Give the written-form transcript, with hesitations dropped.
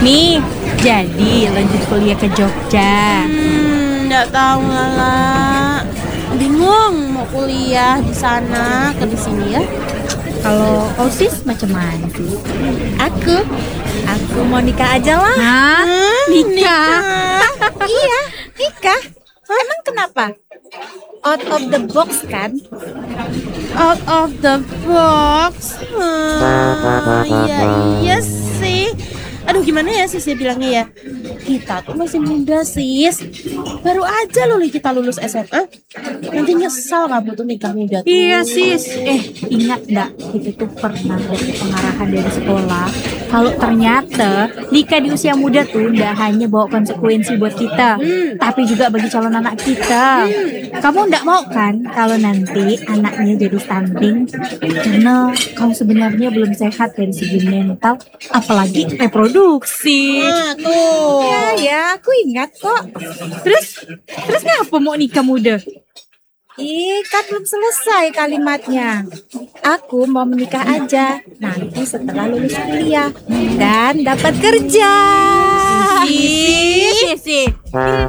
Nih, jadi lanjut kuliah ke Jogja. Nggak tahu Lala. Bingung mau kuliah di sana ke di sini ya. Kalau kau sis macam mana sih? Aku mau nikah aja lah. Hah? Nikah? Iya, nikah. Emang kenapa? Out of the box kan? Out of the box. Iya sih. Aduh gimana ya sis ya bilangnya ya. Kita tuh masih muda sis. Baru aja loh kita lulus SMA. Nanti nyesal kamu tuh nikah muda tuh. Iya sis. Ingat nggak kita tuh pernah dapat pengarahan dari sekolah. Kalau ternyata nikah di usia muda tuh nggak hanya bawa konsekuensi buat kita, tapi juga bagi calon anak kita. Kamu nggak mau kan kalau nanti anaknya jadi stunting karena kamu sebenarnya belum sehat dari segi mental, apalagi reproduksi. Nah tuh. Ya, aku ingat kok. Terus ngapa mau nikah muda? Kan belum selesai kalimatnya. Aku mau menikah aja nanti setelah lulus kuliah dan dapat kerja. Sisi.